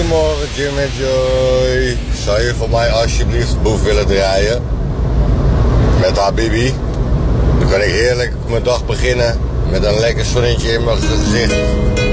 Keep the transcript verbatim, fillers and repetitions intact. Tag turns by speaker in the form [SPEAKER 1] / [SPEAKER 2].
[SPEAKER 1] Goedemorgen Jim en Joy. Zou je voor mij alsjeblieft Boef willen draaien? Met Habibi. Dan kan ik heerlijk mijn dag beginnen met een lekker zonnetje in mijn gezicht.